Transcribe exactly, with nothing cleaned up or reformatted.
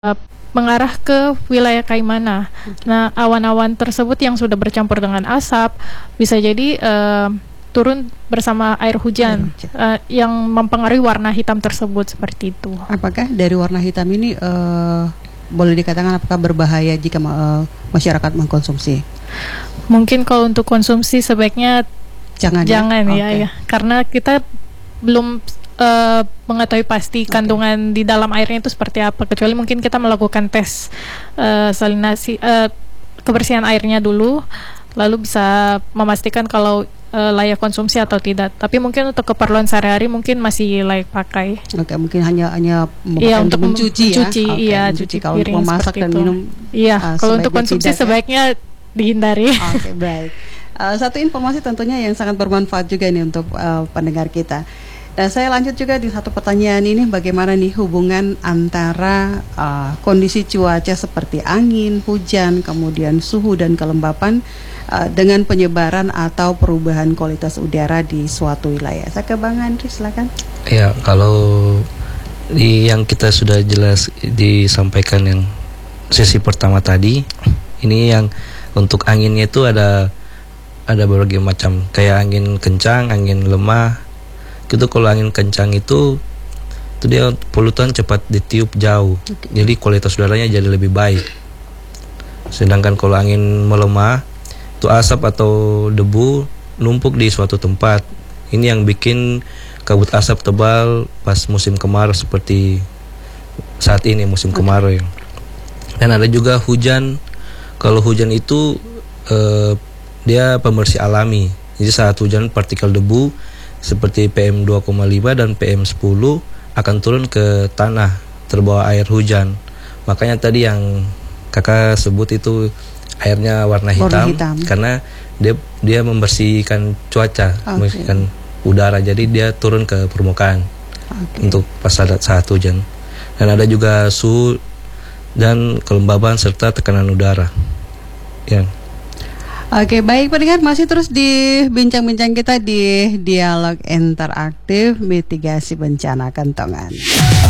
uh, mengarah ke wilayah Kaimana. Nah, awan-awan tersebut yang sudah bercampur dengan asap bisa jadi uh, turun bersama air hujan, air hujan. Uh, yang mempengaruhi warna hitam tersebut seperti itu. Apakah dari warna hitam ini uh, boleh dikatakan apakah berbahaya jika uh, masyarakat mengkonsumsi? Mungkin kalau untuk konsumsi sebaiknya jangan, jangan ya, ya, okay. ya, karena kita belum Uh, mengetahui pasti okay. kandungan di dalam airnya itu seperti apa, kecuali mungkin kita melakukan tes uh, salinasi uh, kebersihan airnya dulu, lalu bisa memastikan kalau uh, layak konsumsi atau tidak. Tapi mungkin untuk keperluan sehari-hari mungkin masih layak pakai. Oke, okay, mungkin hanya hanya iya, untuk mencuci, mencuci ya. Okay, iya, mencuci cuci kalau untuk memasak dan itu. minum. Iya, uh, kalau untuk konsumsi tidak, sebaiknya ya? dihindari. Oke, okay, baik. Uh, satu informasi tentunya yang sangat bermanfaat juga nih untuk uh, pendengar kita. Dan saya lanjut juga di satu pertanyaan ini, bagaimana nih hubungan antara uh, kondisi cuaca seperti angin, hujan, kemudian suhu dan kelembapan uh, dengan penyebaran atau perubahan kualitas udara di suatu wilayah. Saya ke Bang Andri, silakan. Ya, kalau di yang kita sudah jelas disampaikan yang sesi pertama tadi, ini yang untuk anginnya itu ada ada berbagai macam, kayak angin kencang, angin lemah. Itu kalau angin kencang itu itu dia polutan cepat ditiup jauh, okay. jadi kualitas udaranya jadi lebih baik. Sedangkan kalau angin melemah itu asap atau debu numpuk di suatu tempat. Ini yang bikin kabut asap tebal pas musim kemarau seperti saat ini musim okay. kemarau. Dan ada juga hujan. Kalau hujan itu eh, dia pembersih alami. Jadi saat hujan partikel debu seperti P M dua koma lima dan P M sepuluh akan turun ke tanah terbawa air hujan. Makanya tadi yang kakak sebut itu airnya warna hitam, warna hitam. Karena dia dia membersihkan cuaca, okay. membersihkan udara, jadi dia turun ke permukaan okay. untuk pas saat, saat hujan. Dan ada juga suhu dan kelembaban serta tekanan udara. Ya. Oke, baik pendengar, masih terus di bincang-bincang kita di dialog interaktif mitigasi bencana kentongan.